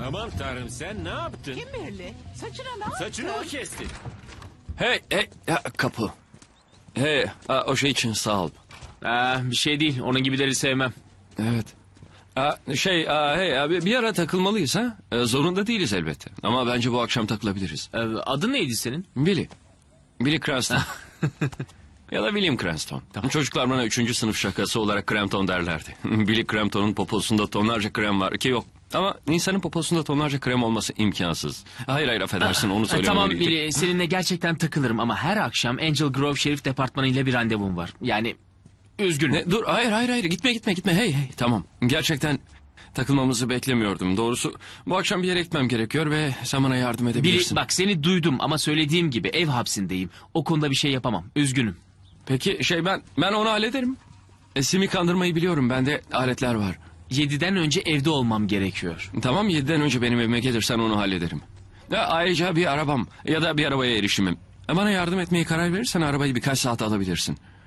Aman tanrım, sen ne yaptın? Kimberly, saçına ne yaptın? Saçını mı kestin? Hey, kapı. Hey, o şey için sağ ol. Bir şey değil. Onun gibileri sevmem. Evet. Bir ara takılmalıyız ha? Zorunda değiliz elbette. Ama bence bu akşam takılabiliriz. Adın neydi senin? Billy. Billy Cranston. Ya da William Cranston. Çocuklar bana 3. sınıf şakası olarak Crampton derlerdi. Billy Crampton'un poposunda tonlarca krem var ki yok. Ama insanın poposunda tonlarca krem olması imkansız. Hayır affedersin, onu Tamam söylememeliydim. Billy, seninle gerçekten takılırım ama her akşam Angel Grove Şerif Departmanı ile bir randevum var. Yani üzgünüm. Dur, hayır, gitme. Hey, tamam. Gerçekten takılmamızı beklemiyordum. Doğrusu bu akşam bir yere gitmem gerekiyor ve sen bana yardım Billy, edebilirsin. bak seni duydum ama söylediğim gibi ev hapsindeyim. O konuda bir şey yapamam. Üzgünüm. Peki ben onu hallederim. Simi kandırmayı biliyorum. Bende aletler var. 7'den önce evde olmam gerekiyor. Tamam, 7'den önce benim evime gelirsen onu hallederim. Ayrıca bir arabam ya da bir arabaya erişimim. Bana yardım etmeye karar verirsen arabayı birkaç saat alabilirsin.